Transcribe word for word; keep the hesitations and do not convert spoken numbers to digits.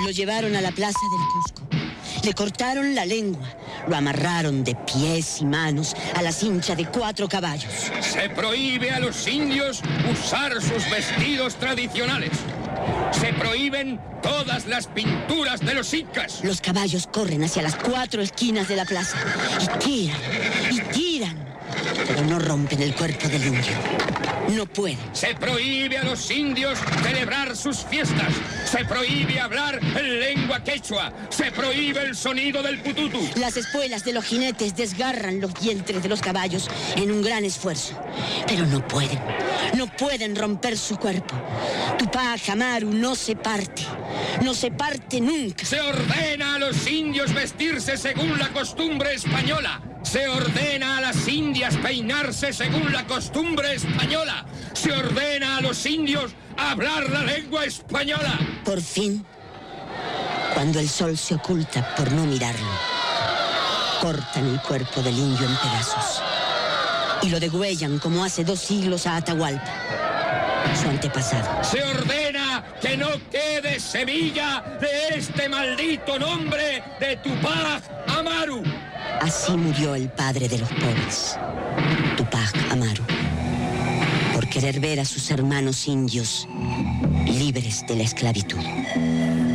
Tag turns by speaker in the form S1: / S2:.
S1: Lo llevaron a la plaza del Cusco. Le cortaron la lengua. Lo amarraron de pies y manos a la cincha de cuatro caballos.
S2: Se prohíbe a los indios usar sus vestidos tradicionales. Se prohíben todas las pinturas de los incas.
S1: Los caballos corren hacia las cuatro esquinas de la plaza y tiran, y tiran, pero no rompen el cuerpo del indio. No pueden.
S2: Se prohíbe a los indios celebrar sus fiestas. Se prohíbe hablar en lengua quechua. Se prohíbe el sonido del pututu.
S1: Las espuelas de los jinetes desgarran los vientres de los caballos en un gran esfuerzo. Pero no pueden. No pueden romper su cuerpo. Tupac Amaru no se parte. No se parte nunca.
S2: Se ordena a los indios vestirse según la costumbre española. Se ordena a las indias peinarse según la costumbre española. Se ordena a los indios hablar la lengua española.
S1: Por fin, cuando el sol se oculta por no mirarlo, cortan el cuerpo del indio en pedazos y lo degüellan como hace dos siglos a Atahualpa, su antepasado.
S2: Se ordena que no quede semilla de este maldito nombre de Tupac Amaru.
S1: Así murió el padre de los pobres, Tupac Amaru, por querer ver a sus hermanos indios libres de la esclavitud.